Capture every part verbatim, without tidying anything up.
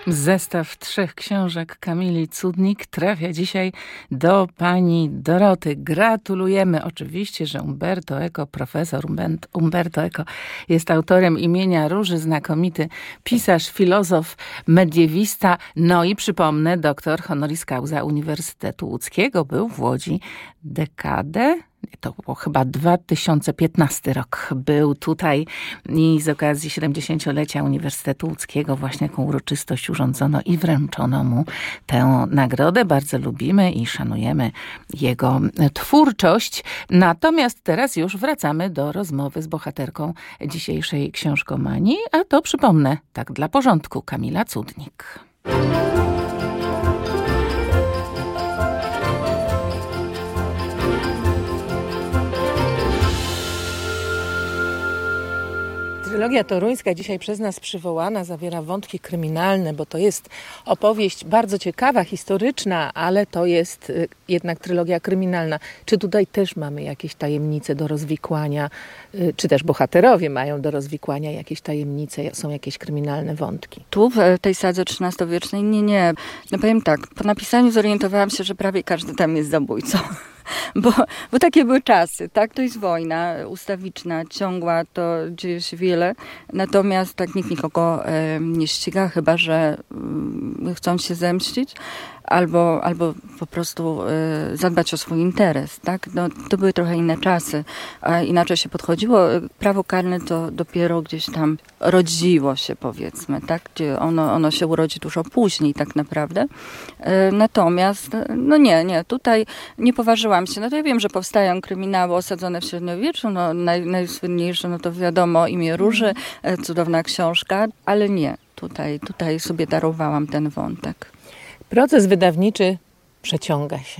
Zestaw trzech książek Kamili Cudnik trafia dzisiaj do pani Doroty. Gratulujemy. Oczywiście, że Umberto Eco, profesor Umberto Eco jest autorem Imienia Róży, znakomity pisarz, filozof, mediewista. No i przypomnę, doktor honoris causa Uniwersytetu Łódzkiego. Był w Łodzi dekadę. To było chyba dwa tysiące piętnasty rok. Był tutaj i z okazji siedemdziesięciolecia Uniwersytetu Łódzkiego właśnie taką uroczystość urządzono i wręczono mu tę nagrodę. Bardzo lubimy i szanujemy jego twórczość. Natomiast teraz już wracamy do rozmowy z bohaterką dzisiejszej książkomanii, a to przypomnę, tak dla porządku, Kamila Cudnik. Trylogia toruńska, dzisiaj przez nas przywołana, zawiera wątki kryminalne, bo to jest opowieść bardzo ciekawa, historyczna, ale to jest jednak trylogia kryminalna. Czy tutaj też mamy jakieś tajemnice do rozwikłania, czy też bohaterowie mają do rozwikłania jakieś tajemnice, są jakieś kryminalne wątki? Tu w tej sadze trzynastowiecznej nie, nie. No powiem tak, po napisaniu zorientowałam się, że prawie każdy tam jest zabójcą. Bo, bo takie były czasy, tak? To jest wojna ustawiczna, ciągła, to dzieje się wiele. Natomiast tak nikt nikogo e, nie ściga, chyba że e, chcą się zemścić. Albo, albo po prostu y, zadbać o swój interes, tak? No, to były trochę inne czasy, a inaczej się podchodziło. Prawo karne to dopiero gdzieś tam rodziło się, powiedzmy, tak? Gdzie ono, ono się urodzi dużo później tak naprawdę. Y, natomiast, no nie, nie, tutaj nie poważyłam się. No to ja wiem, że powstają kryminały osadzone w średniowieczu, no naj, najsłynniejsze, no to wiadomo, Imię Róży, y, cudowna książka, ale nie, tutaj, tutaj sobie darowałam ten wątek. Proces wydawniczy przeciąga się.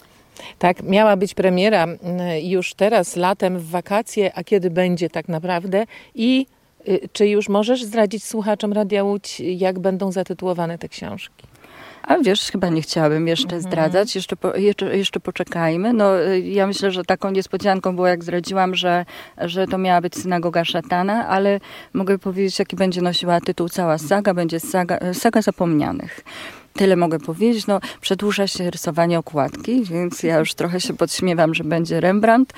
Tak, miała być premiera już teraz latem w wakacje, a kiedy będzie tak naprawdę? I czy już możesz zdradzić słuchaczom Radia Łódź, jak będą zatytułowane te książki? A wiesz, chyba nie chciałabym jeszcze mhm. zdradzać, jeszcze, po, jeszcze, jeszcze poczekajmy. No, ja myślę, że taką niespodzianką było, jak zdradziłam, że, że to miała być Synagoga Szatana, ale mogę powiedzieć, jaki będzie nosiła tytuł cała saga, będzie saga, saga zapomnianych. Tyle mogę powiedzieć. No, przedłuża się rysowanie okładki, więc ja już trochę się podśmiewam, że będzie Rembrandt.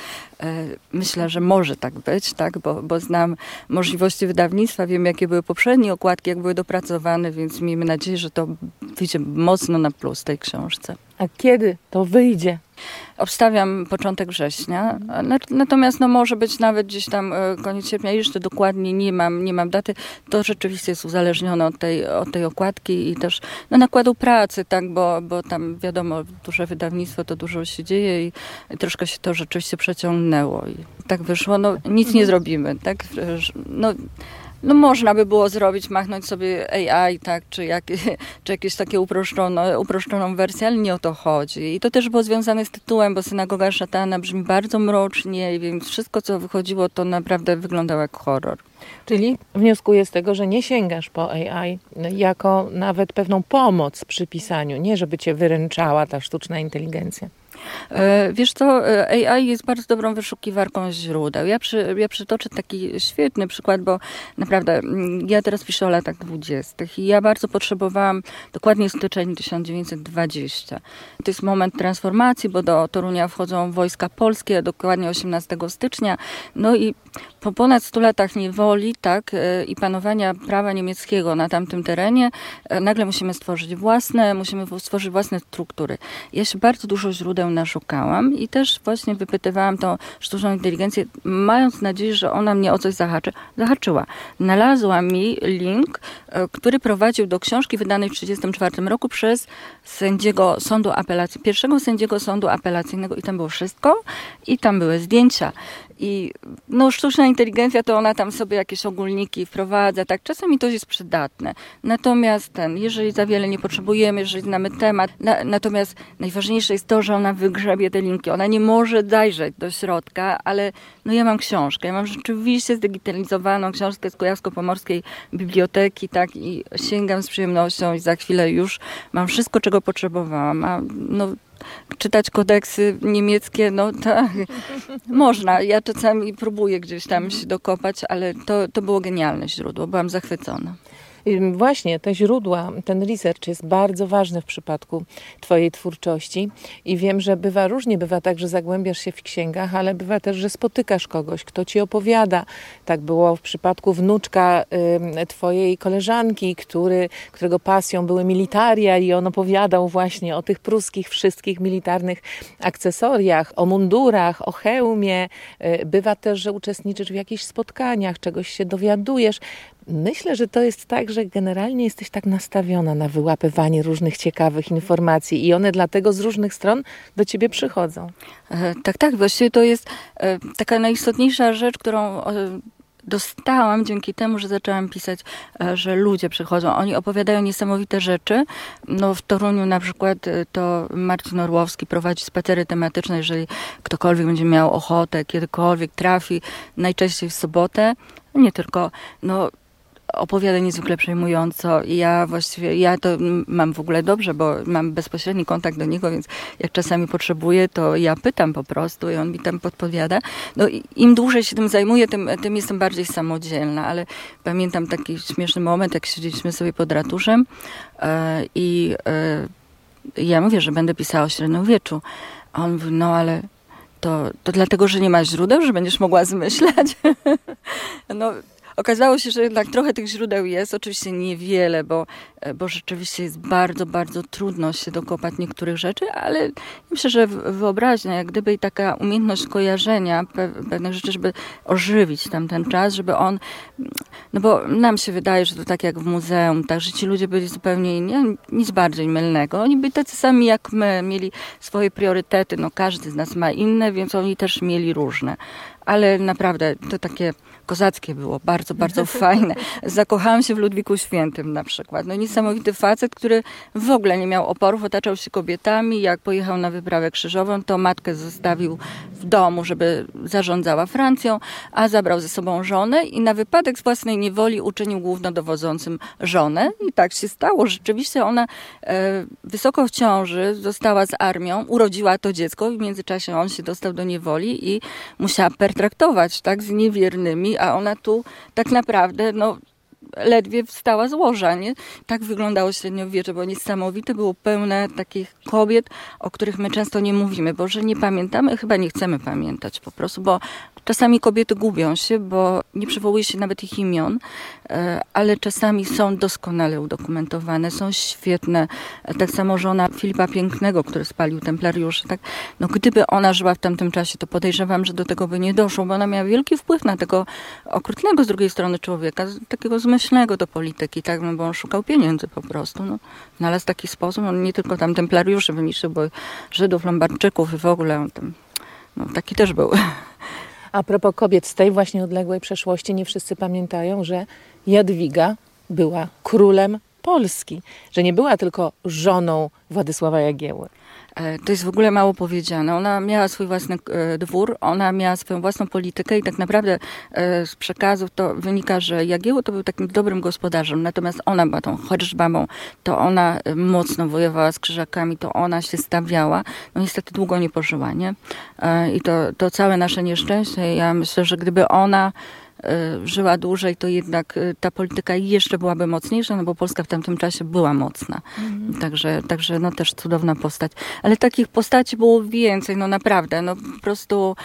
Myślę, że może tak być, tak, bo, bo znam możliwości wydawnictwa, wiem, jakie były poprzednie okładki, jak były dopracowane, więc miejmy nadzieję, że to wyjdzie mocno na plus tej książce. A kiedy to wyjdzie? Obstawiam początek września, natomiast no może być nawet gdzieś tam koniec sierpnia, jeszcze dokładnie nie mam, nie mam daty. To rzeczywiście jest uzależnione od tej, od tej okładki i też no, nakładu pracy, tak, bo, bo tam wiadomo, duże wydawnictwo, to dużo się dzieje i troszkę się to rzeczywiście przeciągnęło i tak wyszło. No nic nie zrobimy, tak? No, No można by było zrobić, machnąć sobie A I, tak, czy, jak, czy jakieś takie uproszczoną, uproszczoną wersję, ale nie o to chodzi. I to też było związane z tytułem, bo Synagoga Szatana brzmi bardzo mrocznie, więc wszystko, co wychodziło, to naprawdę wyglądało jak horror. Czyli wnioskuję z tego, że nie sięgasz po A I jako nawet pewną pomoc przy pisaniu, nie żeby cię wyręczała ta sztuczna inteligencja. Wiesz co, A I jest bardzo dobrą wyszukiwarką źródeł. Ja, przy, ja przytoczę taki świetny przykład, bo naprawdę ja teraz piszę o latach dwudziestych i ja bardzo potrzebowałam, dokładnie styczeń tysiąc dziewięćset dwudziesty. To jest moment transformacji, bo do Torunia wchodzą wojska polskie, dokładnie osiemnastego stycznia. No i po ponad stu latach niewoli, tak, i panowania prawa niemieckiego na tamtym terenie, nagle musimy stworzyć własne, musimy stworzyć własne struktury. Ja się bardzo dużo źródeł naszukałam i też właśnie wypytywałam tą sztuczną inteligencję, mając nadzieję, że ona mnie o coś zahaczy. Zahaczyła. Znalazła mi link, który prowadził do książki wydanej w tysiąc dziewięćset trzydziestym czwartym roku przez sędziego sądu apelacyjnego, pierwszego sędziego sądu apelacyjnego i tam było wszystko i tam były zdjęcia. I no, sztuczna inteligencja to ona tam sobie jakieś ogólniki wprowadza, tak, czasami to jest przydatne. Natomiast ten, jeżeli za wiele nie potrzebujemy, jeżeli znamy temat, na, natomiast najważniejsze jest to, że ona wygrzebie te linki. Ona nie może zajrzeć do środka, ale no ja mam książkę, ja mam rzeczywiście zdigitalizowaną książkę z Kujawsko-Pomorskiej Biblioteki, tak, i sięgam z przyjemnością i za chwilę już mam wszystko, czego potrzebowałam. A, no, czytać kodeksy niemieckie, no tak, można. Ja czasami próbuję gdzieś tam się dokopać, ale to, to było genialne źródło. Byłam zachwycona. Właśnie te źródła, ten research jest bardzo ważny w przypadku twojej twórczości i wiem, że bywa różnie, bywa tak, że zagłębiasz się w księgach, ale bywa też, że spotykasz kogoś, kto ci opowiada. Tak było w przypadku wnuczka y, twojej koleżanki, który, którego pasją były militaria i on opowiadał właśnie o tych pruskich wszystkich militarnych akcesoriach, o mundurach, o hełmie. Y, bywa też, że uczestniczysz w jakichś spotkaniach, czegoś się dowiadujesz. Myślę, że to jest tak, że generalnie jesteś tak nastawiona na wyłapywanie różnych ciekawych informacji i one dlatego z różnych stron do ciebie przychodzą. E, tak, tak. Właściwie to jest e, taka najistotniejsza rzecz, którą e, dostałam dzięki temu, że zaczęłam pisać, e, że ludzie przychodzą. Oni opowiadają niesamowite rzeczy. No w Toruniu na przykład e, to Marcin Orłowski prowadzi spacery tematyczne, jeżeli ktokolwiek będzie miał ochotę, kiedykolwiek trafi, najczęściej w sobotę. Nie tylko, no opowiada niezwykle przejmująco i ja właściwie, ja to mam w ogóle dobrze, bo mam bezpośredni kontakt do niego, więc jak czasami potrzebuję, to ja pytam po prostu i on mi tam podpowiada. No i im dłużej się tym zajmuję, tym, tym jestem bardziej samodzielna, ale pamiętam taki śmieszny moment, jak siedzieliśmy sobie pod ratuszem yy, i yy, ja mówię, że będę pisała o średniowieczu. A on mówi, no ale to, to dlatego, że nie ma źródeł, że będziesz mogła zmyślać. No, okazało się, że jednak trochę tych źródeł jest, oczywiście niewiele, bo, bo rzeczywiście jest bardzo, bardzo trudno się dokopać niektórych rzeczy, ale myślę, że wyobraźnia, jak gdyby i taka umiejętność kojarzenia pewnych rzeczy, żeby ożywić tam ten czas, żeby on, no bo nam się wydaje, że to tak jak w muzeum, tak, że ci ludzie byli zupełnie inni, nic bardziej mylnego. Oni byli tacy sami jak my, mieli swoje priorytety, no każdy z nas ma inne, więc oni też mieli różne. Ale naprawdę to takie kozackie było, bardzo, bardzo fajne. Zakochałam się w Ludwiku Świętym na przykład. No niesamowity facet, który w ogóle nie miał oporów, otaczał się kobietami. Jak pojechał na wyprawę krzyżową, to matkę zostawił w domu, żeby zarządzała Francją, a zabrał ze sobą żonę i na wypadek z własnej niewoli uczynił głównodowodzącym żonę. I tak się stało. Rzeczywiście ona e, wysoko w ciąży, została z armią, urodziła to dziecko i w międzyczasie on się dostał do niewoli i musiała pertraktować, tak, z niewiernymi, a ona tu tak naprawdę, no, ledwie wstała z łoża, nie? Tak wyglądało średniowiecze, bo niesamowite, było pełne takich kobiet, o których my często nie mówimy, bo że nie pamiętamy, chyba nie chcemy pamiętać po prostu, bo czasami kobiety gubią się, bo nie przywołuje się nawet ich imion, ale czasami są doskonale udokumentowane, są świetne. Tak samo żona Filipa Pięknego, który spalił templariuszy, tak? No, gdyby ona żyła w tamtym czasie, to podejrzewam, że do tego by nie doszło, bo ona miała wielki wpływ na tego okrutnego z drugiej strony człowieka, takiego zmyślnego do polityki, tak? No, bo on szukał pieniędzy po prostu. No. Znalazł taki sposób, on nie tylko tam templariuszy wyniszczył, bo Żydów, Lombardczyków i w ogóle on tam, no, taki też był. A propos kobiet z tej właśnie odległej przeszłości, nie wszyscy pamiętają, że Jadwiga była królem Polski, że nie była tylko żoną Władysława Jagieły. To jest w ogóle mało powiedziane. Ona miała swój własny dwór, ona miała swoją własną politykę i tak naprawdę z przekazów to wynika, że Jagiełło to był takim dobrym gospodarzem, natomiast ona była tą chorążbabą, to ona mocno wojowała z krzyżakami, to ona się stawiała. No niestety długo nie pożyła, nie? I to, to całe nasze nieszczęście. Ja myślę, że gdyby ona żyła dłużej, to jednak ta polityka jeszcze byłaby mocniejsza, no bo Polska w tamtym czasie była mocna. Mhm. Także, także no też cudowna postać. Ale takich postaci było więcej, no naprawdę, no po prostu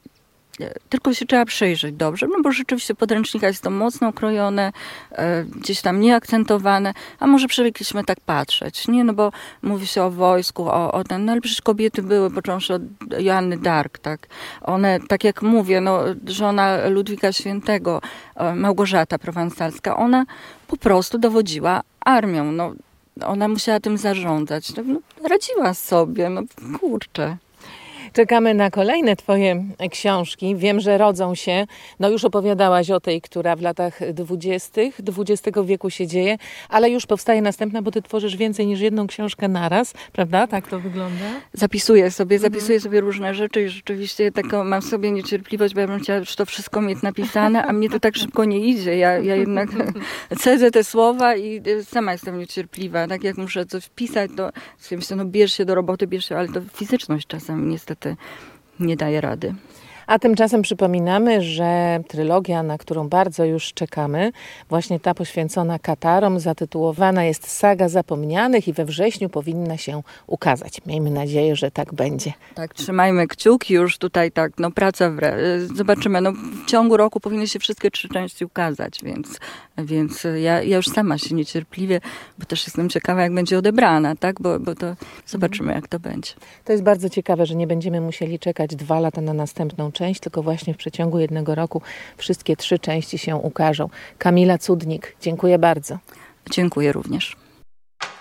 tylko się trzeba przyjrzeć dobrze, no bo rzeczywiście w podręcznikach jest to mocno okrojone, gdzieś tam nieakcentowane, a może przywykliśmy tak patrzeć, nie? No bo mówi się o wojsku, o, o ten, no ale przecież kobiety były, począwszy od Joanny d'Arc, tak? One, tak jak mówię, no żona Ludwika Świętego, Małgorzata Prowansalska, ona po prostu dowodziła armią, no ona musiała tym zarządzać, no, radziła sobie, no kurczę. Czekamy na kolejne twoje książki. Wiem, że rodzą się, no już opowiadałaś o tej, która w latach dwudziestych dwudziestego wieku się dzieje, ale już powstaje następna, bo ty tworzysz więcej niż jedną książkę naraz, prawda? Tak to wygląda? Zapisuję sobie, zapisuję sobie różne rzeczy i rzeczywiście taką mam sobie niecierpliwość, bo ja bym chciała już to wszystko mieć napisane, a mnie to tak szybko nie idzie. Ja, ja jednak cedzę te słowa i sama jestem niecierpliwa. Tak jak muszę coś wpisać, to myślę, no bierz się do roboty, bierz się, ale to fizyczność czasami niestety nie daje rady. A tymczasem przypominamy, że trylogia, na którą bardzo już czekamy, właśnie ta poświęcona Katarom, zatytułowana jest Saga Zapomnianych i we wrześniu powinna się ukazać. Miejmy nadzieję, że tak będzie. Tak, trzymajmy kciuki już tutaj, tak, no praca w re... Zobaczymy, no w ciągu roku powinny się wszystkie trzy części ukazać, więc, więc ja, ja już sama się niecierpliwie, bo też jestem ciekawa, jak będzie odebrana, tak, bo, bo to zobaczymy, jak to będzie. To jest bardzo ciekawe, że nie będziemy musieli czekać dwa lata na następną część, tylko właśnie w przeciągu jednego roku wszystkie trzy części się ukażą. Kamila Cudnik, dziękuję bardzo. Dziękuję również.